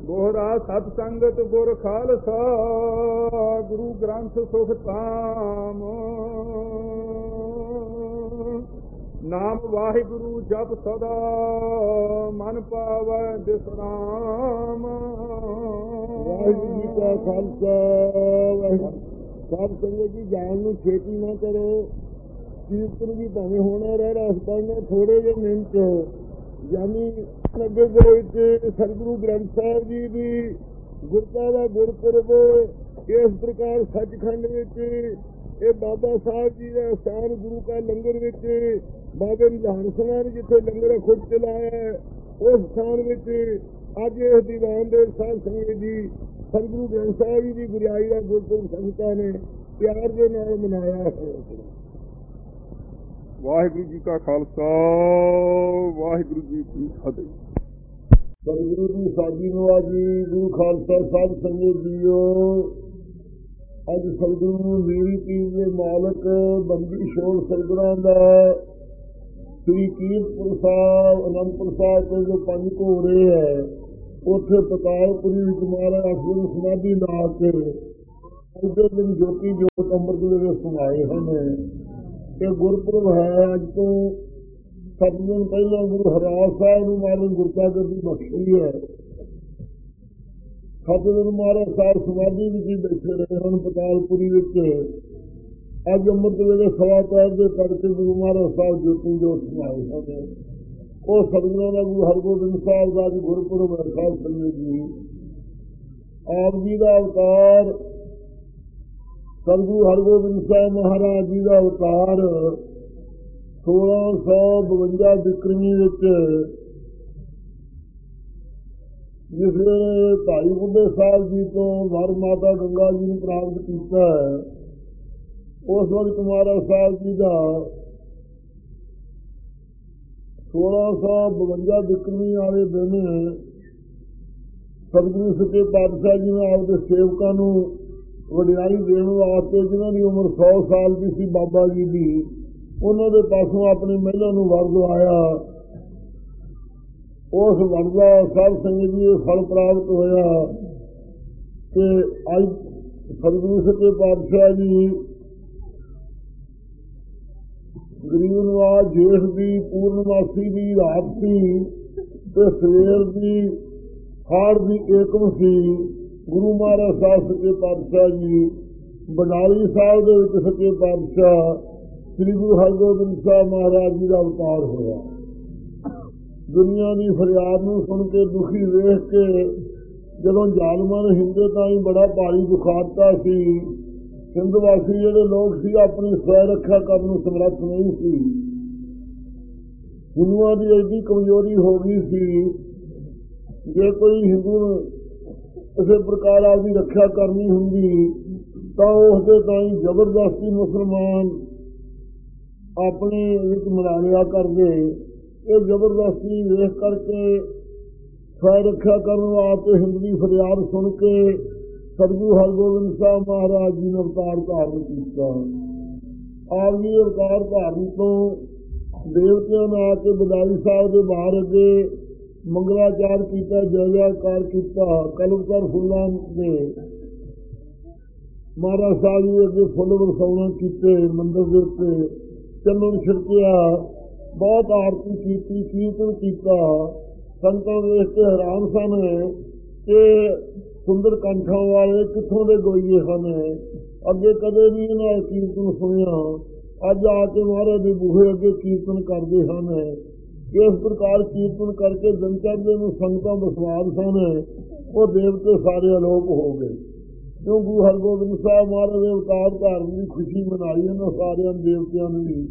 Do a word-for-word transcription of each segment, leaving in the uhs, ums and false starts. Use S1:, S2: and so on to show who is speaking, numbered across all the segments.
S1: ਗੋਹਰਾ ਸਤ ਸੰਗਤ ਗੁਰ ਖਾਲਸਾ ਗੁਰੂ ਗ੍ਰੰਥ ਸੁਖ ਧਾਮ। ਨਾਮ ਵਾਹਿਗੁਰੂ ਜਪ ਸਦਾ ਮਨ ਪਾਵੈ ਬਿਸਰਾਮ।
S2: ਵਾਹਿਗੁਰੂ ਜੀ ਕਾ ਖਾਲਸਾ ਵਾਹਿਗੁਰੂ। ਸਾਧ ਸੰਗਤ ਜੀ ਜਾਣ ਨੂੰ ਛੇਤੀ ਨਾ ਕਰੋ। ਕੀਰਤਨ ਵੀ ਭਾਵੇਂ ਹੋਣਾ ਰਹਿ ਰਸਤਾ ਨੇ ਥੋੜੇ ਜਿਹੇ ਮਿੰਟ ਯਾਨੀ ਨੱਬੇ ਦੇ ਵਿੱਚ ਸਤਿਗੁਰੂ ਗ੍ਰੰਥ ਸਾਹਿਬ ਜੀ ਦੀ ਗੁਰਤਾ ਦਾ ਗੁਰਪੁਰਬ ਇਸ ਪ੍ਰਕਾਰ ਸੱਚਖੰਡ ਵਿੱਚ ਇਹ ਬਾਬਾ ਸਾਹਿਬ ਜੀ ਦਾ ਸਥਾਨ ਗੁਰੂ ਕਾ ਲੰਗਰ ਵਿੱਚ ਬਾਬੇ ਨਿਧਾਨ ਸਿੰਘ ਨੇ ਜਿੱਥੇ ਲੰਗਰ ਖੁਦ ਚਲਾਇਆ ਉਸ ਸਥਾਨ ਵਿੱਚ ਅੱਜ ਇਸ ਦੀਵਾਨ ਦੇ ਸਾਧ ਸੰਗਤ ਜੀ ਸਤਿਗੁਰੂ ਗ੍ਰੰਥ ਸਾਹਿਬ ਜੀ ਦੀ ਗੁਰਿਆਈ ਦਾ ਗੁਰਪੁਰਬ ਸੰਗਤਾਂ ਨੇ ਪਿਆਰ ਦੇ ਨਾਲ ਮਨਾਇਆ ਹੈ।
S1: ਵਾਹਿਗੁਰੂ ਜੀ ਕਾ ਖਾਲਸਾ ਵਾਹਿਗੁਰੂ ਜੀ ਕੀ ਫਤਿਹ।
S2: ਸਤਿਗੁਰੂ ਦੀ ਸਾਜੀ ਨਵਾਜੀ ਗੁਰੂ ਖਾਲਸਾ ਸਾਹਿਬ ਸੰਗਤ ਜੀਓ, ਅੱਜ ਸਤਿਗੁਰੂ ਮੇਰੀ ਪੀਰ ਦੇ ਮਾਲਕ ਬੰਦੀ ਛੋੜ ਸਤਿਗੁਰਾਂ ਦਾ ਸ੍ਰੀ ਕੀਰਤਪੁਰ ਸਾਹਿਬ ਅਨੰਦਪੁਰ ਸਾਹਿਬ ਤੋਂ ਜੋ ਪੰਜ ਘੋੜੇ ਹੈ ਉੱਥੇ ਪਤਾਲਪੁਰੀ ਵਿੱਚ ਮਹਾਰਾਜ ਅਸਲ ਸਮਾਧੀ ਲਾ ਕੇ ਉਸੇ ਦਿਨ ਜੋਤੀ ਜੋਤ ਅੰਮ੍ਰਿਤ ਵੇਲੇ ਸਮਾਏ ਹਨ। ਇਹ ਗੁਰਪੁਰਬ ਹੈ। ਅੱਜ ਤੋਂ ਸੱਤ ਦਿਨ ਪਹਿਲਾਂ ਗੁਰੂ ਹਰਿਰਾਜ ਸਾਹਿਬ ਨੂੰ ਮਹਾਰਾਜ ਗੁਰਤਾ ਗੱਦੀ ਬਖਸ਼ੀ ਹੈ। ਸੱਤ ਦਿਨ ਮਹਾਰਾਜ ਸਾਹਿਬ ਸਮਾਧੀ ਵਿੱਚ ਹੀ ਬੈਠੇ ਰਹੇ ਹਨ ਪਤਾਲਪੁਰੀ ਵਿੱਚ। ਅੱਜ ਅੰਮ੍ਰਿਤ ਵੇਲੇ ਸਵਾ ਪੈਰ ਦੇ ਕਰਕੇ ਗੁਰੂ ਮਹਾਰਾਜ ਸਾਹਿਬ ਜੋਤੀ ਜੋਤ ਸਮਾਏ ਹਨ। ਉਹ ਸਤਿਗੁਰਾਂ ਦਾ ਗੁਰੂ ਹਰਗੋਬਿੰਦ ਸਾਹਿਬ ਦਾ ਅੱਜ ਗੁਰਪੁਰਬ ਹੈ। ਸਾਹਿਬ ਸੰਗਤ ਜੀ ਆਪ ਜੀ ਦਾ ਅਵਤਾਰ ਸਤਿਗੁਰੂ ਹਰਗੋਬਿੰਦ ਸਾਹਿਬ ਮਹਾਰਾਜ ਜੀ ਦਾ ਅਵਤਾਰ ਸੋਲਾਂ ਸੌ ਬਵੰਜਾ ਬਿਕਰਮੀ ਵਿੱਚ ਜਿਸ ਵੇਲੇ ਭਾਈ ਬੁੱਢੇ ਸਾਹਿਬ ਜੀ ਤੋਂ ਵਰ ਮਾਤਾ ਗੰਗਾ ਜੀ ਨੂੰ ਪ੍ਰਾਪਤ ਕੀਤਾ ਹੈ, ਉਸ ਵਕਤ ਮਹਾਰਾਜ ਸਾਹਿਬ ਜੀ ਦਾ ਸੋਲਾਂ ਸੌ ਬਵੰਜਾ ਬਿਕਰਮੀ ਵਾਲੇ ਦਿਨ ਸਤਿਗੁਰੂ ਸੱਚੇ ਪਾਤਸ਼ਾਹ ਜੀ ਨੇ ਆਪਦੇ ਸੇਵਕਾਂ ਨੂੰ ਵਡਿਆਈ ਦੇਣ ਵਾਸਤੇ ਜਿਨ੍ਹਾਂ ਦੀ ਉਮਰ ਸੌ ਸਾਲ ਦੀ ਸੀ ਬਾਬਾ ਜੀ ਦੀ, ਉਹਨਾਂ ਦੇ ਪਾਸੋਂ ਆਪਣੀ ਮਹਿਲਾ ਨੂੰ ਵਰ ਦਵਾਇਆ। ਉਸ ਵਰ ਦਾ ਸਾਧ ਸੰਗਤ ਜੀ ਫਲ ਪ੍ਰਾਪਤ ਹੋਇਆ ਕਿ ਅੱਜ ਸਤਿਗੁਰੂ ਸੱਚੇ ਪਾਤਸ਼ਾਹ ਜੀ ਗਰੀਬ ਨਿਵਾਜ ਜੇਠ ਦੀ ਪੂਰਨਮਾਸੀ ਦੀ ਰਾਤ ਸੀ ਤੇ ਸਵੇਰ ਦੀ ਹਾੜ ਦੀ ਏਕਮ ਸੀ। ਗੁਰੂ ਮਹਾਰਾਜ ਸਾਹਿਬ ਸੱਚੇ ਪਾਤਸ਼ਾਹ ਜੀ ਬਡਾਲੀ ਸਾਹਿਬ ਦੇ ਵਿੱਚ ਸੱਚੇ ਪਾਤਸ਼ਾਹ ਸ੍ਰੀ ਗੁਰੂ ਹਰਗੋਬਿੰਦ ਸਾਹਿਬ ਮਹਾਰਾਜ ਜੀ ਦਾ ਅਵਤਾਰ ਹੋਇਆ। ਦੁਨੀਆ ਦੀ ਫਰਿਆਦ ਨੂੰ ਸੁਣ ਕੇ ਦੁਖੀ ਵੇਖ ਕੇ ਜਦੋਂ ਜ਼ਾਲਮਾਂ ਨੇ ਹਿੰਦੇ ਤਾਂ ਹੀ ਬੜਾ ਭਾਰੀ ਦੁਖਾਤਾ ਸੀ। ਹਿੰਦ ਵਾਸੀ ਜਿਹੜੇ ਲੋਕ ਸੀ ਆਪਣੀ ਸਵੈ ਰੱਖਿਆ ਕਰਨ ਨੂੰ ਸਮਰੱਥ ਨਹੀਂ ਸੀ। ਹਿੰਦੂਆਂ ਦੀ ਐਡੀ ਕਮਜ਼ੋਰੀ ਹੋ ਗਈ ਸੀ, ਜੇ ਕੋਈ ਹਿੰਦੂ ਕਿਸੇ ਪ੍ਰਕਾਰ ਆਪਦੀ ਰੱਖਿਆ ਕਰਨੀ ਹੁੰਦੀ ਤਾਂ ਉਸਦੇ ਤਾਈਂ ਜ਼ਬਰਦਸਤੀ ਮੁਸਲਮਾਨ ਆਪਣੇ ਵਿੱਚ ਮਿਲਾ ਲਿਆ ਕਰਦੇ। ਇਹ ਜ਼ਬਰਦਸਤੀ ਵੇਖ ਕਰਕੇ ਸਵੈ ਰੱਖਿਆ ਕਰਨ ਵਾਸਤੇ ਹਿੰਦ ਦੀ ਫਰਿਆਦ ਸੁਣ ਕੇ ਸਤਿਗੁਰੂ ਹਰਗੋਬਿੰਦ ਸਾਹਿਬ ਮਹਾਰਾਜ ਜੀ ਨੇ ਅਵਤਾਰ ਧਾਰਨ ਕੀਤਾ। ਆਪ ਜੀ ਅਵਤਾਰ ਧਾਰਨ ਤੋਂ ਦੇਵਤਿਆਂ ਨੇ ਆ ਕੇ ਬਦਾਲੀ ਸਾਹਿਬ ਦੇ ਬਾਹਰ ਅੱਗੇ ਮੰਗਲਾਚਾਰ ਕੀਤਾ, ਜੈ ਜੈਕਾਰ ਕੀਤਾ। ਕਲਮਕਾਰ ਫੁੱਲਾਂ ਨੇ ਮਹਾਰਾਜ ਸਾਹਿਬ ਜੀ ਅੱਗੇ ਫੁੱਲ ਵਰਸਾਉਣਾ ਕੀਤੇ, ਮੰਦਰ ਦੇ ਉੱਤੇ ਚੰਨਣ ਛਿੜਕਿਆ, ਬਹੁਤ ਆਰਤੀ ਕੀਤੀ, ਕੀਰਤਨ ਕੀਤਾ। ਸੰਤਾਂ ਵੇਖ ਕੇ ਹੈਰਾਨ ਸਨ ਕਿ ਸੁੰਦਰ ਕੰਠਾਂ ਵਾਲੇ ਕਿੱਥੋਂ ਦੇ ਗੋਈਏ ਹਨ, ਅੱਗੇ ਕਦੇ ਵੀ ਇਹਨਾਂ ਦਾ ਕੀਰਤਨ ਸੁਣਿਆ, ਅੱਜ ਆ ਕੇ ਮਹਾਰਾਜ ਦੇ ਬੂਹੇ ਅੱਗੇ ਕੀਰਤਨ ਕਰਦੇ ਹਨ। ਇਸ ਪ੍ਰਕਾਰ ਕੀਰਤਨ ਕਰਕੇ ਦਿਨ ਚੜ੍ਹਦੇ ਨੂੰ ਸੰਗਤਾਂ ਵਿਸ਼ਵਾਸ ਸਨ, ਉਹ ਦੇਵਤੇ ਸਾਰੇ ਅਲੋਪ ਹੋ ਗਏ। ਕਿਉਂ ਗੁਰੂ ਹਰਗੋਬਿੰਦ ਸਾਹਿਬ ਮਹਾਰਾਜ ਦੇ ਅਵਤਾਰ ਧਾਰਨ ਦੀ ਖੁਸ਼ੀ ਮਨਾਈ ਇਹਨਾਂ ਸਾਰਿਆਂ ਦੇਵਤਿਆਂ ਨੇ ਵੀ।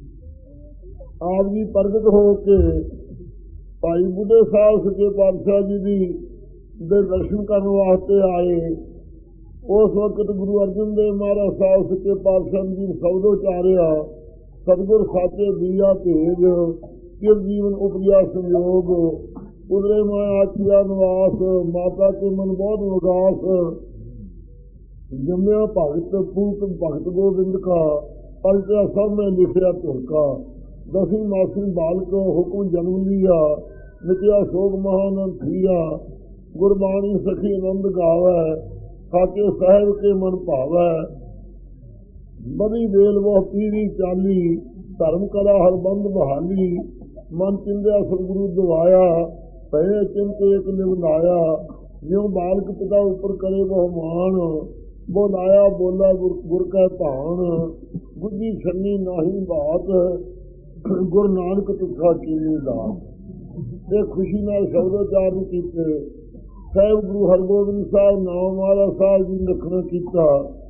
S2: ਆਪ ਜੀ ਪ੍ਰਗਟ ਹੋ ਕੇ ਭਾਈ ਬੁੱਢੇ ਸਾਹਿਬ ਸੱਚੇ ਪਾਤਸ਼ਾਹ ਜੀ ਦੀ ਦੇ ਦਰਸ਼ਨ ਕਰਨ ਵਾਸਤੇ ਆਏ। ਉਸ ਵਕਤ ਗੁਰੂ ਅਰਜਨ ਦੇਵ ਮਹਾਰਾਜ ਸਾਹਿਬ ਸੱਚੇ ਪਾਤਸ਼ਾਹ ਜੀ ਨੇ ਸ਼ਬਦ ਉਚਾਰਿਆ, ਸਤਿਗੁਰ ਸਾਚੇ ਦੀਆ ਭੇਜ ਚਿਰ ਜੀਵਨ ਉਪਜਿਆ ਸੰਯੋਗ, ਉਦਰੇ ਮੈਂ ਆਖਿਆ ਨਿਵਾਸ, ਮਾਤਾ ਕੇ ਮਨ ਬਹੁਤ ਉਦਾਸ, ਜੰਮਿਆ ਭਗਤ ਪੂਤ ਭਗਤ ਗੋਬਿੰਦ ਕਾ, ਪਲਟਿਆ ਸਭ ਮੈਂ ਲਿਖਿਆ ਧੁਰਕਾ, ਦਸਵੀਂ ਮਾਸੀ ਬਾਲਕ ਹੁਕਮ ਜਨਮ ਲਿਆ, ਮਿਟਿਆ ਸੋਗ ਮਹਾਨੰਦ ਥੀਆ, ਗੁਰਬਾਣੀ ਸਖੀ ਆਨੰਦ ਗਾਵੈ, ਸਾਚੇ ਸਾਹਿਬ ਕੇ ਮਨ ਭਾਵੈ। ਬੜੀ ਵੇਲ ਬਹੁ ਪੀਰੀ ਚਾਲੀ, ਧਰਮ ਕਲਾ ਹਰ ਬੰਦ ਬਹਾਲੀ। ਮਨ ਚਿੰਦਿਆ ਸਤਿਗੁਰੂ ਦਵਾਇਆ, ਪਏ ਚਿੰਤ ਏਕ ਨਿਵ ਲਾਇਆ। ਜਿਉ ਬਾਲਕ ਪਿਤਾ ਉੱਪਰ ਕਰੇ ਬਹੁ ਮਾਨ, ਬੋਲਾਇਆ ਬੋਲਾ ਗੁਰ ਗੁਰ ਕੈ ਭਾਣ। ਬੁੱਧੀ ਛੰਨੀ ਨਾਹੀ ਬਾਤ, ਗੁਰ ਨਾਨਕ ਤੁਠਾ ਕੀਨੀ ਦਾਤ। ਇਹ ਖੁਸ਼ੀ ਨਾਲ ਸ਼ਬਦੋਚਾਰਨ ਕੀਤੇ। ਸਾਹਿਬ ਗੁਰੂ ਹਰਗੋਬਿੰਦ ਸਾਹਿਬ ਨਾਮ ਵਾਲਾ ਸਾਹਿਬ ਜੀ ਰੱਖਣਾ ਕੀਤਾ।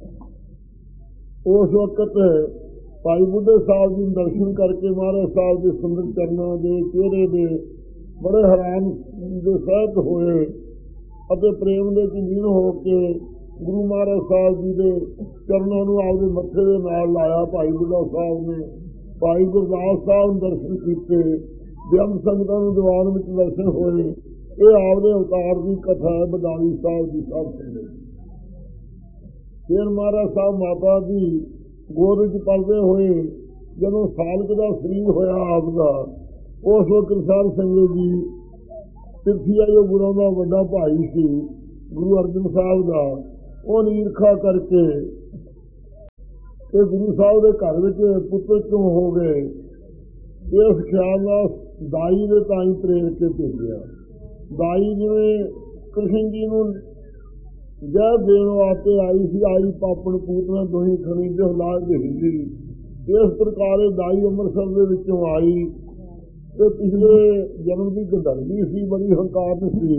S2: ਉਸ ਵਕਤ ਭਾਈ ਬੁੱਢੇ ਸਾਹਿਬ ਜੀ ਨੂੰ ਦਰਸ਼ਨ ਕਰਕੇ ਮਹਾਰਾਜ ਸਾਹਿਬ ਦੇ ਸੁੰਦਰ ਚਰਨਾਂ ਦੇ ਚਿਹਰੇ ਦੇ ਬੜੇ ਹੈਰਾਨ ਦੇ ਸਹਿਤ ਹੋਏ ਅਤੇ ਪ੍ਰੇਮ ਦੇ ਲੀਨ ਹੋ ਕੇ ਗੁਰੂ ਮਹਾਰਾਜ ਸਾਹਿਬ ਜੀ ਦੇ ਚਰਨਾਂ ਨੂੰ ਆਪਦੇ ਮੱਥੇ ਦੇ ਨਾਲ ਲਾਇਆ। ਭਾਈ ਬੁੱਢਾ ਸਾਹਿਬ ਨੇ ਭਾਈ ਗੁਰਦਾਸ ਸਾਹਿਬ ਨੂੰ ਦਰਸ਼ਨ ਕੀਤੇ। ਬੇਅੰਤ ਸੰਗਤਾਂ ਨੂੰ ਦੀਵਾਨ ਵਿੱਚ ਦਰਸ਼ਨ ਹੋਏ। ਇਹ ਆਪਦੇ ਅਵਤਾਰ ਦੀ ਕਥਾ ਹੈ ਬਦਾਲੀ ਸਾਹਿਬ ਦੀ ਸਾਹਿਬ ਸੰਗਤ। ਫਿਰ ਮਹਾਰਾਜ ਸਾਹਿਬ ਮਾਤਾ ਦੀ ਗੋਦ ਵਿੱਚ ਪਲਦੇ ਹੋਏ ਜਦੋਂ ਸਾਲਕ ਦਾ ਸਰੀਰ ਹੋਇਆ ਆਪ ਦਾ, ਉਸ ਵਕਤ ਸਾਹਿਬ ਸੰਗਤ ਜੀ ਪਿਰਥੀਆ ਜੋ ਗੁਰਾਂ ਦਾ ਵੱਡਾ ਭਾਈ ਸੀ ਗੁਰੂ ਅਰਜਨ ਸਾਹਿਬ ਦਾ, ਉਹ ਈਰਖਾ ਕਰਕੇ ਇਹ ਗੁਰੂ ਸਾਹਿਬ ਦੇ ਘਰ ਵਿੱਚ ਪੁੱਤਰ ਕਿਉਂ ਹੋ ਗਏ, ਇਸ ਖਿਆਲ ਨਾਲ ਦਾਈ ਦੇ ਤਾਈਂ ਪ੍ਰੇਰ ਕੇ ਭੇਜਿਆ। ਦਾਈ ਜਿਵੇਂ ਕ੍ਰਿਸ਼ਨ ਜੀ ਨੂੰ ਜੈ ਦੇਣ ਵਾਸਤੇ ਆਈ ਸੀ, ਆਈ ਪਾਪਣ ਪੂਤਨਾ ਦੋਹੀ ਖਣੀ ਦੇ ਹਲਾਜ ਦੇ ਹਿੱਲੀ, ਇਸ ਪ੍ਰਕਾਰ ਦਾਈ ਅੰਮ੍ਰਿਤਸਰ ਦੇ ਵਿੱਚੋਂ ਆਈ ਤੇ ਪਿਛਲੇ ਜਨਮ ਦੀ ਗੰਧਰਵੀ ਸੀ, ਬੜੀ ਹੰਕਾਰ ਸੀ।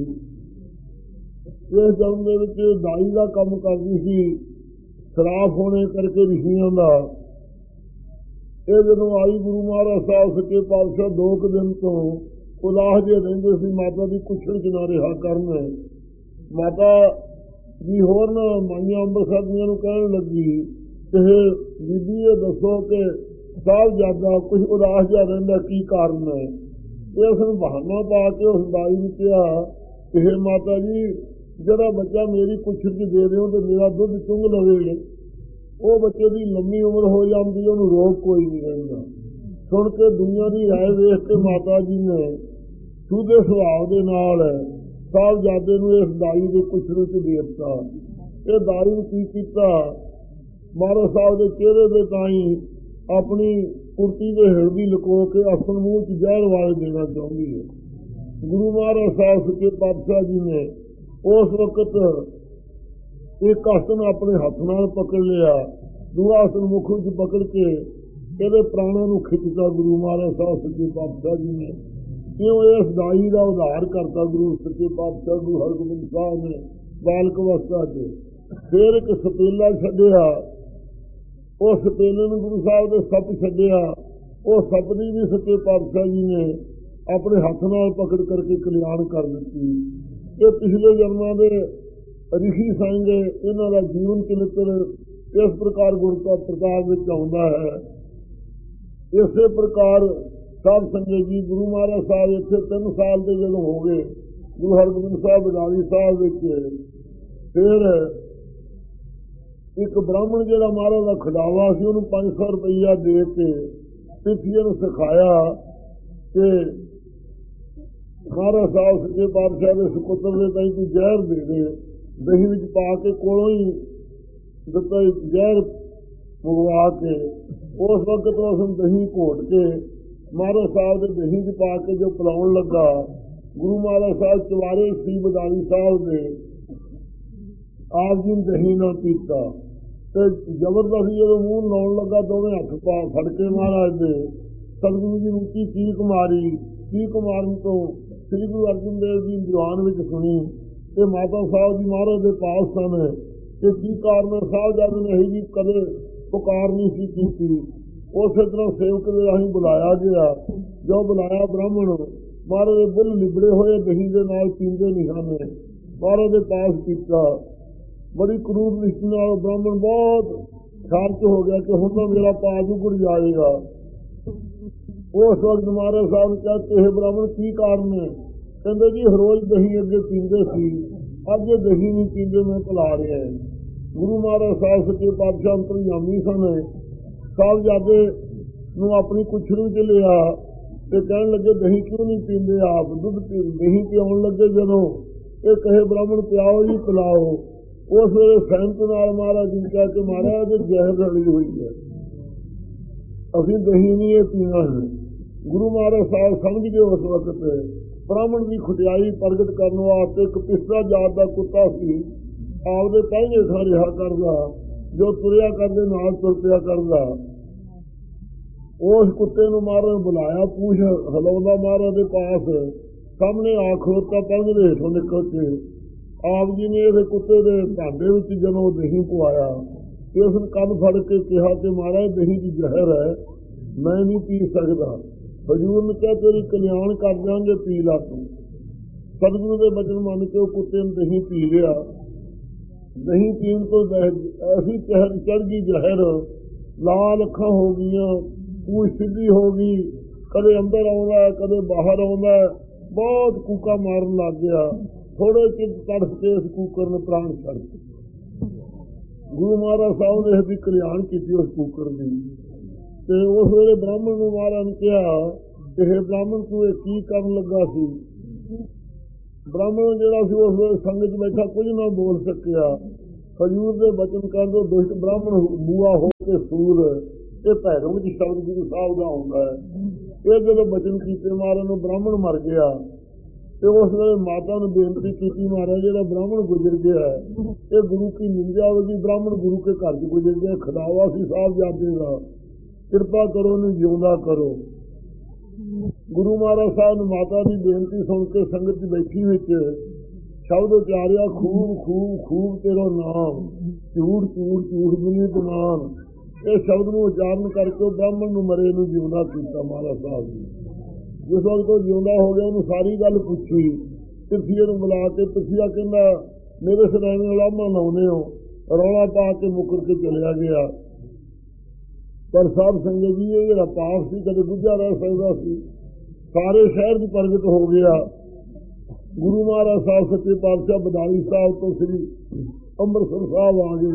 S2: ਇਸ ਜਨਮ ਦੇ ਵਿੱਚ ਦਾਈ ਦਾ ਕੰਮ ਕਰਦੀ ਸੀ, ਸ਼ਰਾਫ ਹੋਣੇ ਕਰਕੇ ਰਿਸ਼ੀਆਂ ਦਾ। ਇਹ ਜਦੋਂ ਆਈ ਗੁਰੂ ਮਹਾਰਾਜ ਸਾਹਿਬ ਸੱਚੇ ਪਾਤਸ਼ਾਹ ਦੋ ਕੁ ਦਿਨ ਤੋਂ ਉਦਾਸ ਜਿਹੇ ਰਹਿੰਦੇ ਸੀ, ਮਾਤਾ ਦੀ ਕੁਛੜ ਚ ਨਾ ਰਿਹਾ ਕਰਨ। ਮਾਤਾ ਜੀ ਹੋਰ ਨਾ ਮਾਈਆਂ ਅੰਮ੍ਰਿਤਸਰ ਦੀਆਂ ਨੂੰ ਕਹਿਣ ਲੱਗੀ ਕਿ ਬੀਬੀ ਇਹ ਦੱਸੋ ਕਿ ਸਾਹਿਬਜ਼ਾਦਾ ਕੁਝ ਉਦਾਸ ਜਿਹਾ ਰਹਿੰਦਾ, ਕੀ ਕਾਰਨ ਹੈ? ਇਹ ਉਸ ਨੂੰ ਬਹਾਨਾ ਪਾ ਕੇ ਉਸ ਦਾਈ ਨੂੰ ਕਿਹਾ ਕਿ ਮਾਤਾ ਜੀ ਜਿਹੜਾ ਬੱਚਾ ਮੇਰੀ ਕੁਛੜ ਚ ਦੇ ਦਿਓ ਤੇ ਮੇਰਾ ਦੁੱਧ ਚੁੰਘ ਲਵੇ, ਉਹ ਬੱਚੇ ਦੀ ਲੰਮੀ ਉਮਰ ਹੋ ਜਾਂਦੀ, ਉਹਨੂੰ ਰੋਗ ਕੋਈ ਨਹੀਂ ਰਹਿੰਦਾ। ਸੁਣ ਕੇ ਦੁਨੀਆ ਦੀ ਰਾਏ ਵੇਖ ਕੇ ਮਾਤਾ ਜੀ ਨੇ ਸੂਦੇ ਸੁਭਾਅ ਦੇ ਨਾਲ ਸਾਹਿਬਜ਼ਾਦੇ ਨੂੰ ਇਸ ਦਾਈ ਦੇ ਕੁਛੜ ਚ ਦੇ ਦਿੱਤਾ। ਇਹ ਦਾਈ ਨੂੰ ਕੀ ਕੀਤਾ, ਮਹਾਰਾਜ ਸਾਹਿਬ ਦੇ ਚਿਹਰੇ ਦੇ ਤਾਈਂ ਆਪਣੀ ਕੁਰਤੀ ਦੇ ਹਿਰਦੀ ਲੁਕੋ ਕੇ ਅਸਲ ਮੂੰਹ ਚ ਜ਼ਹਿਰ ਵਾਲੇ ਦੇਣਾ ਚਾਹੁੰਦੀ ਹੈ। ਗੁਰੂ ਮਹਾਰਾਜ ਸਾਹਿਬ ਸੱਚੇ ਪਾਤਸ਼ਾਹ ਜੀ ਨੇ ਉਸ ਵਕਤ ਇੱਕ ਆਸਨ ਆਪਣੇ ਹੱਥ ਨਾਲ ਪਕੜ ਲਿਆ, ਦੂਆ ਆਸਨ ਮੁੱਖ ਵਿੱਚ ਪਕੜ ਕੇ ਇਹਦੇ ਪ੍ਰਾਣਾਂ ਨੂੰ ਖਿੱਚਦਾ ਗੁਰੂ ਮਹਾਰਾਜ ਸਾਹਿਬ ਸੱਚੇ ਪਾਤਸ਼ਾਹ ਜੀ ਨੇ। ਕਿਉਂ ਇਸ ਦਾਈ ਦਾ ਉਧਾਰ ਕਰਤਾ ਗੁਰੂ ਸੱਚੇ ਪਾਤਸ਼ਾਹ ਗੁਰੂ ਹਰਗੋਬਿੰਦ ਸਾਹਿਬ ਨੇ ਬਾਲਕ ਅਵਸਥਾ ਚ। ਫਿਰ ਇੱਕ ਸਪੇਲਾ ਛੱਡਿਆ, ਉਹ ਸਪੇਲੇ ਨੂੰ ਗੁਰੂ ਸਾਹਿਬ ਦੇ ਸੱਪ ਛੱਡਿਆ, ਉਹ ਸੱਪ ਦੀ ਵੀ ਸੱਚੇ ਪਾਤਸ਼ਾਹ ਜੀ ਨੇ ਆਪਣੇ ਹੱਥ ਨਾਲ ਪਕੜ ਕਰਕੇ ਕਲਿਆਣ ਕਰ ਦਿੱਤੀ। ਇਹ ਪਿਛਲੇ ਜਨਮਾਂ ਦੇ ਰਿਸ਼ੀ ਸਿੰਘ, ਇਹਨਾਂ ਦਾ ਜੀਵਨ ਚਰਿੱਤਰ ਇਸ ਪ੍ਰਕਾਰ ਗੁਰਤਾ ਪ੍ਰਤਾਪ ਵਿੱਚ ਆਉਂਦਾ ਹੈ। ਇਸੇ ਪ੍ਰਕਾਰ ਸਾਧ ਸੰਗਤ ਜੀ ਗੁਰੂ ਮਹਾਰਾਜ ਸਾਹਿਬ ਇੱਥੇ ਤਿੰਨ ਸਾਲ ਦੇ ਜਦੋਂ ਹੋ ਗਏ ਗੁਰੂ ਹਰਗੋਬਿੰਦ ਸਾਹਿਬ ਬਦਾਲੀ ਸਾਹਿਬ ਵਿੱਚ, ਫਿਰ ਇੱਕ ਬ੍ਰਾਹਮਣ ਜਿਹੜਾ ਮਹਾਰਾਜ ਦਾ ਖਿਡਾਵਾ ਸੀ ਉਹਨੂੰ ਪੰਜ ਸੌ ਰੁਪਈਆ ਦੇ ਕੇ ਪਿੱਠੀਏ ਨੂੰ ਸਿਖਾਇਆ ਕਿ ਮਹਾਰਾਜ ਸਾਹਿਬ ਸੱਚੇ ਪਾਤਸ਼ਾਹ ਦੇ ਸਪੁੱਤਰ ਦੇ ਤਾਈਂ ਤੂੰ ਜ਼ਹਿਰ ਦੇ ਦੇ, ਦਹੀਂ ਵਿੱਚ ਪਾ ਕੇ ਕੋਲੋਂ ਹੀ ਦਿੱਤਾ ਜ਼ਹਿਰ ਮੰਗਵਾ ਕੇ। ਉਸ ਵਕਤ ਉਸ ਨੂੰ ਦਹੀਂ ਘੋਟ ਕੇ ਮਹਾਰਾਜ ਸਾਹਿਬ ਦੇ ਦਹੀਂ ਚ ਪਾ ਕੇ ਜੋ ਪਿਲਾਉਣ ਲੱਗਾ, ਗੁਰੂ ਮਹਾਰਾਜ ਸਾਹਿਬ ਚਵਾਰੇ ਸੀ ਬਦਾਲੀ ਸਾਹਿਬ ਦੇ, ਆਪ ਜੀ ਨੇ ਦਹੀਂ ਨਾ ਪੀਤਾ ਤੇ ਜ਼ਬਰਦਸਤੀ ਜਦੋਂ ਮੂੰਹ ਲਾਉਣ ਲੱਗਾ ਦੋਵੇਂ ਹੱਥ ਪਾ ਫੜ ਕੇ ਮਹਾਰਾਜ ਦੇ ਸਤਿਗੁਰੂ ਜੀ ਉੱਚੀ ਚੀਕ ਮਾਰੀ। ਚੀਕ ਮਾਰਨ ਤੋਂ ਸ੍ਰੀ ਗੁਰੂ ਅਰਜਨ ਦੇਵ ਜੀ ਦੀਵਾਨ ਵਿੱਚ ਸੁਣੀ ਤੇ ਮਾਤਾ ਸਾਹਿਬ ਜੀ ਮਹਾਰਾਜ ਦੇ ਪਾਸ ਸਨ ਤੇ ਕੀ ਕਾਰਨ ਸਾਹਿਬਜ਼ਾਦੇ ਨੇ ਇਹੀ ਜੀ ਕਦੇ ਪੁਕਾਰ ਨਹੀਂ ਸੀ ਕੀਤੀ। ਉਸੇ ਤਰ੍ਹਾਂ ਸੇਵਕ ਦੇ ਰਾਹੀਂ ਬੁਲਾਇਆ ਗਿਆ। ਜੋ ਬੁਲਾਇਆ ਬ੍ਰਾਹਮਣ ਮਹਾਰਾਜ ਦੇ ਬੁੱਲ ਲਿਬੜੇ ਹੋਏ ਦਹੀਂ ਦੇ ਨਾਲ ਪੀਂਦੇ ਨਹੀਂ ਹਨ, ਮਹਾਰਾਜ ਦੇ ਪਾਸ ਕੀਤਾ। ਬੜੀ ਕਰੂਰ ਦ੍ਰਿਸ਼ਟੀ ਨਾਲ ਬ੍ਰਾਹਮਣ ਬਹੁਤ ਸ਼ਾਂਤ ਹੋ ਗਿਆ ਕਿ ਹੁਣ ਤਾਂ ਮੇਰਾ ਪਾਸ ਉਗੜ ਜਾਏਗਾ। ਉਸ ਵਕਤ ਮਹਾਰਾਜ ਸਾਹਿਬ ਨੇ ਕਿਹਾ ਕਿ ਇਹ ਬ੍ਰਾਹਮਣ ਕੀ ਕਾਰਨ ਹੈ? ਕਹਿੰਦੇ ਜੀ ਰੋਜ਼ ਦਹੀਂ ਅੱਗੇ ਪੀਂਦੇ ਸੀ, ਅੱਜ ਇਹ ਦਹੀਂ ਨਹੀਂ ਪੀਂਦੇ, ਮੈਂ ਭੁਲਾ ਰਿਹਾ। ਗੁਰੂ ਮਹਾਰਾਜ ਸਾਹਿਬ ਸੱਚੇ ਪਾਤਸ਼ਾਹ ਅੰਤਰਜਾਮੀ ਸਨ। ਸਾਹਿਬਜ਼ਾਦੇ ਨੂੰ ਆਪਣੀ ਕੁਛੜੂ ਚ ਲਿਆ ਤੇ ਕਹਿਣ ਲੱਗੇ ਦਹੀਂ ਕਿਉਂ ਨਹੀਂ ਪੀਂਦੇ ਆਪ? ਦੁੱਧ ਦਹੀਂ ਪਿਆਉਣ ਲੱਗੇ ਜਦੋਂ ਇਹ ਕਹੇ ਬ੍ਰਾਹਮਣ ਪਿਆਓ ਜੀ ਪਿਲਾਓ। ਉਸ ਵੇਲੇ ਸਹਿਮਤ ਨਾਲ ਮਹਾਰਾਜ ਜੀ ਕਹਿ ਕੇ ਮਾਰਿਆ ਇਹਦੇ ਜ਼ਹਿਰ ਰਲੀ ਹੋਈ ਹੈ, ਅਸੀਂ ਦਹੀਂ ਨਹੀਂ ਇਹ ਪੀਣਾ ਹੈ। ਗੁਰੂ ਮਹਾਰਾਜ ਸਾਹਿਬ ਸਮਝ ਗਏ ਉਸ ਵਕਤ ਬ੍ਰਾਹਮਣ ਦੀ ਖੁਟਿਆਈ ਪ੍ਰਗਟ ਕਰਨ ਵਾਸਤੇ ਇੱਕ ਪਿਸਰਾ ਜਾਤ ਦਾ ਕੁੱਤਾ ਸੀ, ਆਪਦੇ ਪਹਿਲੇ ਥਾਂ ਰਿਹਾ ਕਰਦਾ, ਜੋ ਤੁਰਿਆ ਕਰਦੇ ਨਾਲ ਤੁਰ ਪਿਆ ਕਰਦਾ। ਉਸ ਕੁੱਤੇ ਨੂੰ ਮਹਾਰਾਜ ਨੇ ਬੁਲਾਇਆ, ਪੂਛ ਹਿਲਾਉਂਦਾ ਮਹਾਰਾਜ ਦੇ ਪਾਸ ਸਾਹਮਣੇ ਆ ਖਲੋਤਾ, ਪਹਿਲੇ ਦੇ ਹੇਠੋਂ ਨਿਕਲ ਕੇ ਆਪ ਜੀ ਨੇ ਇਹਦੇ ਕੁੱਤੇ ਦੇ ਭਾਂਡੇ ਵਿੱਚ ਜਦੋਂ ਦਹੀਂ ਪਵਾਇਆ ਤੇ ਉਸ ਨੇ ਕੰਨ ਫੜ ਕੇ ਕਿਹਾ ਕਿ ਮਹਾਰਾਜ ਦਹੀਂ ਦੀ ਜ਼ਹਿਰ ਹੈ, ਮੈਂ ਨਹੀਂ ਪੀ ਸਕਦਾ। ਹਜ਼ੂਰ ਨੇ ਕਿਹਾ ਤੇਰੀ ਕਲਿਆਣ ਕਰ ਦਿਆਂਗੇ, ਪੀ ਲਾ ਤੂੰ। ਸਤਿਗੁਰੂ ਦੇ ਬਚਨ ਮੰਨ ਕੇ ਉਹ ਕੁੱਤੇ ਨੇ ਦਹੀਂ ਪੀ ਲਿਆ। ਦਹੀਂ ਪੀਣ ਤੋਂ ਐਸੀ ਚਹਿਰ ਚੜ੍ਹ ਗਈ ਜ਼ਹਿਰ, ਲਾਲ ਅੱਖਾਂ ਹੋ ਗਈਆਂ, ਪੂਛ ਸਿੱਧੀ ਹੋ ਗਈ, ਕਦੇ ਅੰਦਰ ਆਉਂਦਾ ਕਦੇ ਬਾਹਰ ਆਉਂਦਾ, ਬਹੁਤ ਕੂਕਾ ਮਾਰਨ ਲੱਗ ਗਿਆ। ਥੋੜੇ ਚਿਰ ਤੜਫ ਕੇ ਇਸ ਕੂਕਰ ਨੇ ਪ੍ਰਾਣ ਛੱਡ ਦਿੱਤੇ। ਗੁਰੂ ਮਹਾਰਾਜ ਸਾਹਿਬ ਨੇ ਇਹਦੀ ਕਲਿਆਣ ਕੀਤੀ ਉਸ ਕੂਕਰ ਦੀ। ਤੇ ਉਸ ਵੇਲੇ ਬ੍ਰਾਹਮਣ ਨੂੰ ਮਹਾਰਾਜ ਨੇ ਕਿਹਾ ਕਿ ਇਹ ਬ੍ਰਾਹਮਣ ਤੂੰ ਇਹ ਕੀ ਕਰਨ ਲੱਗਾ ਸੀ? ਬ੍ਰਾਹਮਣ ਜਿਹੜਾ ਸੀ ਉਸ ਵੇਲੇ ਸੰਗਤ ਚ ਬੈਠਾ ਕੁਝ ਨਾ ਬੋਲ ਸਕਿਆ। ਹਜ਼ੂਰ ਦੇ ਬਚਨ ਕਹਿੰਦੇ ਦੁਸ਼ਟ ਬ੍ਰਾਹਮਣ ਬੂਆ ਹੋ ਕੇ ਸੂਰ, ਇਹ ਭੈਰੋਂ ਵਿੱਚ ਸ਼ਬਦ ਗੁਰੂ ਸਾਹਿਬ ਦਾ ਆਉਂਦਾ ਹੈ। ਇਹ ਜਦੋਂ ਬਚਨ ਕੀਤੇ ਮਹਾਰਾਜ ਨੂੰ ਬ੍ਰਾਹਮਣ ਮਰ ਗਿਆ ਤੇ ਉਸ ਵੇਲੇ ਮਾਤਾ ਨੂੰ ਬੇਨਤੀ ਕੀਤੀ, ਮਹਾਰਾਜ ਜਿਹੜਾ ਬ੍ਰਾਹਮਣ ਗੁਜ਼ਰ ਗਿਆ ਇਹ ਗੁਰੂ ਕੀ ਨਿੰਦਿਆ ਹੋਵੇਗੀ, ਬ੍ਰਾਹਮਣ ਗੁਰੂ ਕੇ ਘਰ ਚ ਗੁਜ਼ਰ ਗਿਆ, ਖਦਾਵਾ ਸੀ ਸਾਹਿਬ ਜਾਦੇ ਦਾ, ਕਿਰਪਾ ਕਰੋ ਇਹਨੂੰ ਜਿਉਂਦਾ ਕਰੋ। ਗੁਰੂ ਮਹਾਰਾਜ ਸਾਹਿਬ ਨੇ ਮਾਤਾ ਦੀ ਬੇਨਤੀ ਸੁਣ ਕੇ ਸੰਗਤ ਚ ਬੈਠੀ ਵਿੱਚ ਸ਼ਬਦ ਉਚਾਰਿਆ, ਖੂਬ ਖੂਬ ਖੂਬ ਤੇਰਾ ਨਾਮ, ਝੂਠ ਝੂਠ ਝੂਠ ਬੁਨੀ ਤਮਾਨ। ਇਹ ਸ਼ਬਦ ਨੂੰ ਉਚਾਰਨ ਕਰਕੇ ਬ੍ਰਾਹਮਣ ਨੂੰ ਮਰੇ ਨੂੰ ਜਿਉਂਦਾ ਕੀਤਾ ਮਹਾਰਾਜ ਸਾਹਿਬ ਨੇ। ਜਿਸ ਵਕਤ ਉਹ ਜਿਉਂਦਾ ਹੋ ਗਿਆ ਉਹਨੂੰ ਸਾਰੀ ਗੱਲ ਪੁੱਛੀ, ਪਿਰਥੀਏ ਨੂੰ ਬੁਲਾ ਕੇ ਪਿਰਥੀਆ ਕਹਿੰਦਾ ਮੇਰੇ ਸਦਾਵੇਂ ਉਲਾਮਾ ਲਾਉਂਦੇ ਹੋ, ਰੌਲਾ ਪਾ ਕੇ ਮੁਕਰ ਕੇ ਚਲਿਆ ਗਿਆ। ਪਰ ਸਾਧ ਸੰਗਤ ਜੀ ਇਹ ਜਿਹੜਾ ਪਾਪ ਸੀ ਕਦੇ ਬੁੱਝਾ ਰਹਿ ਸਕਦਾ ਸੀ, ਸਾਰੇ ਸ਼ਹਿਰ ਚ ਪ੍ਰਗਟ ਹੋ ਗਿਆ। ਗੁਰੂ ਮਹਾਰਾਜ ਸਾਹਿਬ ਸੱਚੇ ਪਾਤਸ਼ਾਹ ਬਦਾਲੀ ਸਾਹਿਬ ਤੋਂ ਸ੍ਰੀ ਅੰਮ੍ਰਿਤਸਰ ਸਾਹਿਬ ਆ ਗਏ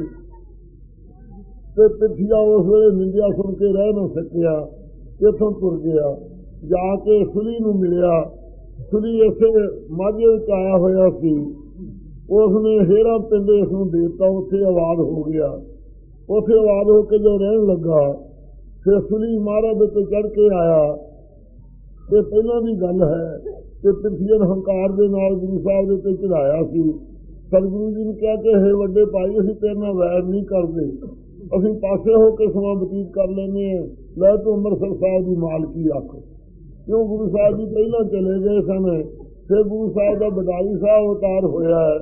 S2: ਤੇ ਪਿਰਥੀਆ ਉਸ ਵੇਲੇ ਨਿੰਦਿਆ ਸੁਣ ਕੇ ਰਹਿ ਨਾ ਸਕਿਆ, ਇੱਥੋਂ ਤੁਰ ਗਿਆ, ਜਾ ਕੇ ਸੁਲੀ ਨੂੰ ਮਿਲਿਆ। ਸੁਲੀ ਇਸੇ ਮਾਝੇ ਵਿੱਚ ਆਇਆ ਹੋਇਆ ਸੀ, ਉਸਨੇ ਹੇਰਾ ਪਿੰਡ ਇਸ ਨੂੰ ਦੇ ਦਿੱਤਾ, ਉੱਥੇ ਆਵਾਜ਼ ਹੋ ਗਿਆ। ਉੱਥੇ ਆਵਾਜ਼ ਹੋ ਕੇ ਜੋ ਰਹਿਣ ਲੱਗਾ ਫਿਰ ਸੁਲੀ ਮਹਾਰਾਜ ਉੱਤੇ ਚੜ੍ਹ ਕੇ ਆਇਆ। ਇਹ ਪਹਿਲਾਂ ਦੀ ਗੱਲ ਹੈ ਕਿ ਪਿਰਥੀਏ ਹੰਕਾਰ ਦੇ ਨਾਲ ਗੁਰੂ ਸਾਹਿਬ ਦੇ ਉੱਤੇ ਚੜਾਇਆ ਸੀ। ਸਤਿਗੁਰੂ ਜੀ ਨੇ ਕਿਹਾ ਕਿ ਹੇ ਵੱਡੇ ਭਾਈ, ਅਸੀਂ ਤੇਰੇ ਨਾਲ ਵੈਰ ਨਹੀਂ ਕਰਦੇ, ਅਸੀਂ ਪਾਸੇ ਹੋ ਕੇ ਸਮਾਂ ਬਤੀਤ ਕਰ ਲੈਂਦੇ ਹਾਂ, ਲੈ ਤੂੰ ਅੰਮ੍ਰਿਤਸਰ ਸਾਹਿਬ ਦੀ ਮਾਲਕੀ ਰੱਖ। ਕਿਉਂ ਗੁਰੂ ਸਾਹਿਬ ਜੀ ਪਹਿਲਾਂ ਚਲੇ ਗਏ ਸਨ, ਫਿਰ ਗੁਰੂ ਸਾਹਿਬ ਦਾ ਬਡਾਲੀ ਸਾਹਿਬ ਅਵਤਾਰ ਹੋਇਆ ਹੈ।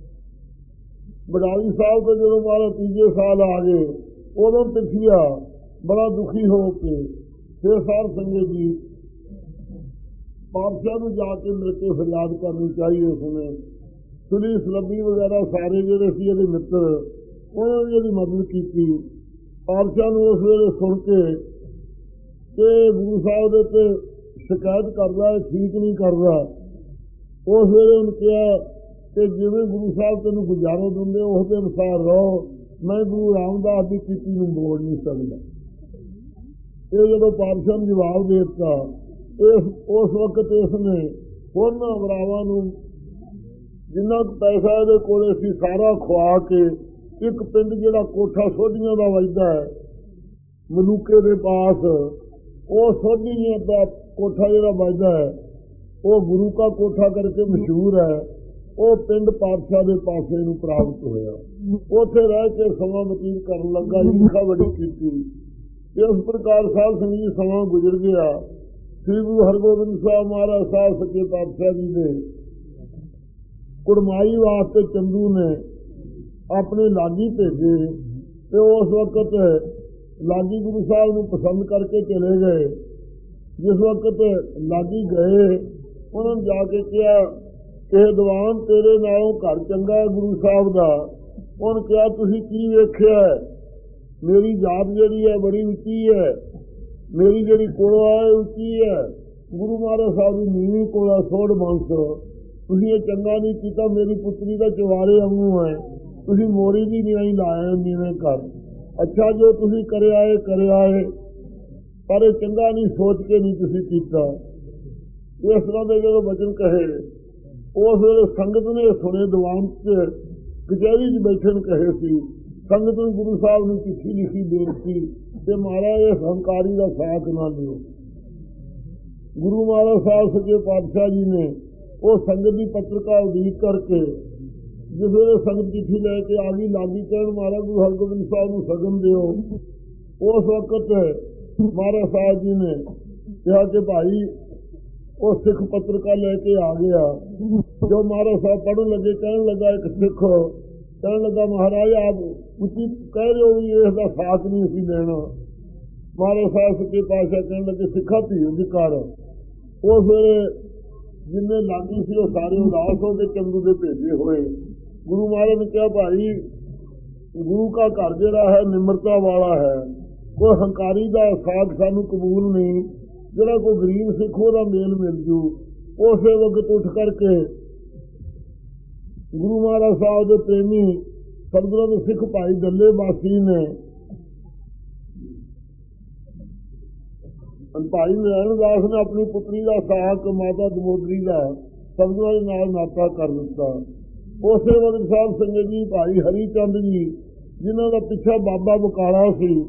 S2: ਬਡਾਲੀ ਸਾਹਿਬ ਤੋਂ ਜਦੋਂ ਮਹਾਰਾਜ ਤੀਜੇ ਸਾਲ ਆ ਗਏ, ਉਦੋਂ ਪਿਰਥੀਆ ਬੜਾ ਦੁਖੀ ਹੋ ਕੇ ਫਿਰ ਸਾਧ ਸੰਗਤ ਜੀ ਪਾਤਸ਼ਾਹ ਨੂੰ ਜਾ ਕੇ ਮਿਲ ਕੇ ਫਰਿਆਦ ਕਰਨੀ ਚਾਹੀਏ। ਉਸਨੇ ਸੁਲੀ ਸਲੱਬੀ ਵਗੈਰਾ ਸਾਰੇ ਜਿਹੜੇ ਸੀ ਇਹਦੇ ਮਿੱਤਰ, ਉਹਨਾਂ ਨੇ ਇਹਦੀ ਮਦਦ ਕੀਤੀ। ਪਾਤਸ਼ਾਹ ਨੂੰ ਉਸ ਵੇਲੇ ਸੁਣ ਕੇ ਕਿ ਗੁਰੂ ਸਾਹਿਬ ਦੇ ਉੱਤੇ ਸ਼ਿਕਾਇਤ ਕਰਦਾ, ਠੀਕ ਨਹੀਂ ਕਰਦਾ, ਉਸ ਵੇਲੇ ਉਹਨੇ ਕਿਹਾ ਕਿ ਜਿਵੇਂ ਗੁਰੂ ਸਾਹਿਬ ਤੈਨੂੰ ਗੁਜ਼ਾਰਾ ਦਿੰਦੇ ਉਸ ਦੇ ਅਨੁਸਾਰ ਰਹੋ, ਮੈਂ ਗੁਰੂ ਰਾਮਦਾਸ ਦੀ ਕੀਤੀ ਨੂੰ ਮੋੜ ਨਹੀਂ ਸਕਦਾ। ਇਹ ਜਦੋਂ ਪਾਤਸ਼ਾਹ ਨੂੰ ਜਵਾਬ ਦੇ ਦਿੱਤਾ, ਇਸ ਉਸ ਵਕਤ ਇਸਨੇ ਹੋਰਨਾਂ ਭਰਾਵਾਂ ਨੂੰ ਜਿੰਨਾ ਕੁ ਪੈਸਾ ਇਹਦੇ ਕੋਲੇ ਸੀ ਸਾਰਾ ਖਵਾ ਕੇ ਇੱਕ ਪਿੰਡ ਜਿਹੜਾ ਕੋਠਾ ਸੋਢੀਆਂ ਦਾ ਵੱਜਦਾ ਹੈ ਮਲੂਕੇ ਦੇ ਪਾਸ, ਉਹ ਸੋਢੀਆਂ ਦਾ ਕੋਠਾ ਜਿਹੜਾ ਵੱਜਦਾ ਹੈ ਉਹ ਗੁਰੂ ਕਾ ਕੋਠਾ ਕਰਕੇ ਮਸ਼ਹੂਰ ਹੈ, ਉਹ ਪਿੰਡ ਪਾਤਸ਼ਾਹ ਦੇ ਪਾਸੇ ਨੂੰ ਪ੍ਰਾਪਤ ਹੋਇਆ। ਉੱਥੇ ਰਹਿ ਕੇ ਸਮਾਂ ਬਤੀਤ ਕਰਨ ਲੱਗਾ, ਈਰਖਾ ਬੜੀ ਕੀਤੀ। ਇਸ ਪ੍ਰਕਾਰ ਸਾਧ ਸੰਗਤ ਜੀ ਸਮਾਂ ਗੁਜ਼ਰ ਗਿਆ। ਸ੍ਰੀ ਗੁਰੂ ਹਰਗੋਬਿੰਦ ਸਾਹਿਬ ਮਹਾਰਾਜ ਸਾਹਿਬ ਸੱਚੇ ਪਾਤਸ਼ਾਹ ਜੀ ਦੇ ਕੁੜਮਾਈ ਵਾਸਤੇ ਚੰਦੂ ਨੇ ਆਪਣੇ ਲਾਗੀ ਭੇਜੇ ਤੇ ਉਸ ਵਕਤ ਲਾਗੀ ਗੁਰੂ ਸਾਹਿਬ ਨੂੰ ਪਸੰਦ ਕਰਕੇ ਚਲੇ ਗਏ। ਜਿਸ ਵਕਤ ਲਾਗੀ ਗਏ ਉਹਨਾਂ ਨੇ ਜਾ ਕੇ ਕਿਹਾ ਕਿ ਦੀਵਾਨ ਤੇਰੇ ਨਾਲੋਂ ਘਰ ਚੰਗਾ ਹੈ ਗੁਰੂ ਸਾਹਿਬ ਦਾ। ਉਹਨੇ ਕਿਹਾ ਤੁਸੀਂ ਕੀ ਵੇਖਿਆ? ਮੇਰੀ ਜਾਤ ਜਿਹੜੀ ਹੈ ਬੜੀ ਉੱਚੀ ਹੈ, ਮੇਰੀ ਜਿਹੜੀ ਕੋਲਾ ਹੈ ਉੱਚੀ ਹੈ। ਗੁਰੂ ਮਹਾਰਾਜ ਸਾਹਿਬ ਦੀ ਨੀਵੀਂ ਕੋਲਾ ਸੋੜ ਬੰਸ, ਤੁਸੀਂ ਇਹ ਚੰਗਾ ਨਹੀਂ ਕੀਤਾ। ਮੇਰੀ ਪੁੱਤਰੀ ਦਾ ਚਵਾਰੇ ਵਾਂਗੂ ਹੈ, ਤੁਸੀਂ ਮੋਰੀ ਦੀ ਨਿਆਈ ਲਾਇਆ ਨੀਵੇਂ ਘਰ। ਅੱਛਾ ਜੋ ਤੁਸੀਂ ਕਰਿਆ ਏ ਕਰਿਆ ਏ, ਪਰ ਇਹ ਚੰਗਾ ਨਹੀਂ ਸੋਚ ਕੇ ਨਹੀਂ ਤੁਸੀਂ ਕੀਤਾ। ਇਸ ਤਰ੍ਹਾਂ ਦੇ ਜਦੋਂ ਬਚਨ ਕਹੇ ਉਸ ਵੇਲੇ ਸੰਗਤ ਨੇ ਸੁਣੇ ਦੀਵਾਨ ਚ ਕਚਹਿਰੀ ਚ ਬੈਠੇ ਨੂੰ ਕਹੇ ਸੀ। ਸੰਗਤ ਨੂੰ ਗੁਰੂ ਸਾਹਿਬ ਨੂੰ ਚਿੱਠੀ ਲਿਖੀ ਬੇਨਤੀ ਤੇ ਮਹਾਰਾਜ ਇਸ ਹੰਕਾਰੀ ਦਾ ਸਾਥ ਨਾ ਲਿਓ। ਗੁਰੂ ਮਹਾਰਾਜ ਸਾਹਿਬ ਸੱਚੇ ਪਾਤਸ਼ਾਹ ਜੀ ਨੇ ਉਹ ਸੰਗਤ ਦੀ ਪੱਤਰਕਾ ਉਡੀਕ ਕਰਕੇ ਜਿਸ ਵੇਲੇ ਸੰਗਤ ਚਿੱਠੀ ਲੈ ਕੇ ਆ ਗਈ ਲਾਗੀ ਕਹਿਣ ਮਹਾਰਾਜ ਗੁਰੂ ਹਰਗੋਬਿੰਦ ਸਾਹਿਬ ਨੂੰ ਸਗਨ ਦਿਓ। ਉਸ ਵਕਤ ਮਹਾਰਾਜ ਸਾਹਿਬ ਜੀ ਨੇ ਕਿਹਾ ਕਿ ਭਾਈ ਉਹ ਸਿੱਖ ਪੱਤਰਕਾ ਲੈ ਕੇ ਆ ਗਿਆ। ਜੋ ਮਹਾਰਾਜ ਸਾਹਿਬ ਪੜ੍ਹਨ ਲੱਗੇ ਕਹਿਣ ਲੱਗਾ ਇੱਕ ਸਿੱਖ ਕਹਿਣ ਲੱਗਾ ਮਹਾਰਾਜ ਆਪ ਉੱਚੀ ਕਹਿ ਰਹੇ ਹੋ ਵੀ ਇਸ ਦਾ ਸਾਥ ਨਹੀਂ ਅਸੀਂ ਲੈਣਾ। ਮਹਾਰਾਜ ਸਾਹਿਬ ਸੱਚੇ ਪਾਤਸ਼ਾਹ ਕਹਿਣ ਲੱਗੇ ਸਿੱਖਾ ਧੀਰਜ ਕਰ। ਉਸ ਵੇਲੇ ਜਿੰਨੇ ਲਾਗੀ ਸੀ ਉਹ ਸਾਰੇ ਉਦਾਸ ਹੋ ਕੇ ਚੰਦੂ ਦੇ ਭੇਜੇ ਹੋਏ। ਗੁਰੂ ਮਹਾਰਾਜ ਨੇ ਕਿਹਾ ਭਾਈ ਗੁਰੂ ਕਾ ਘਰ ਜਿਹੜਾ ਹੈ ਨਿਮਰਤਾ ਵਾਲਾ ਹੈ, ਕੋਈ ਹੰਕਾਰੀ ਦਾ ਸਾਥ ਸਾਨੂੰ ਕਬੂਲ ਨਹੀਂ। ਜਿਹੜਾ ਕੋਈ ਗਰੀਬ ਸਿੱਖ ਉਹਦਾ ਮੇਲ ਮਿਲ ਜੂ। ਉਸੇ ਵਕਤ ਉੱਠ ਕਰਕੇ ਗੁਰੂ ਮਹਾਰਾਜ ਸਾਹਿਬ ਦੇ ਪ੍ਰੇਮੀ ਸਤਿਗੁਰਾਂ ਦੇ ਸਿੱਖ ਭਾਈ ਦੱਲੇ ਵਾਸੀ ਨੇ ਭਾਈ ਨਰੈਣ ਦਾਸ ਨੇ ਆਪਣੀ ਪੁੱਤਰੀ ਦਾ ਸਾਕ ਮਾਤਾ ਦਮੋਦਰੀ ਦਾ ਸਤਿਗੁਰਾਂ ਦੇ ਨਾਲ ਨਾਤਾ ਕਰ ਦਿੱਤਾ। ਉਸੇ ਵਕਤ ਸਾਹਿਬ ਸੰਗਤ ਜੀ ਭਾਈ ਹਰੀ ਚੰਦ ਜੀ ਜਿਨ੍ਹਾਂ ਦਾ ਪਿੱਛਾ ਬਾਬਾ ਬਕਾਲਾ ਸੀ